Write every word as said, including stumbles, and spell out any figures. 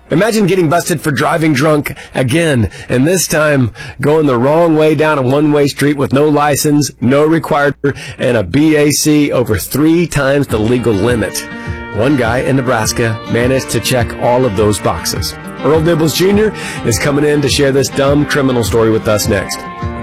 Imagine getting busted for driving drunk again, and this time going the wrong way down a one-way street with no license, no required, and a B A C over three times the legal limit. One guy in Nebraska managed to check all of those boxes. Earl Dibbles Junior is coming in to share this dumb criminal story with us next.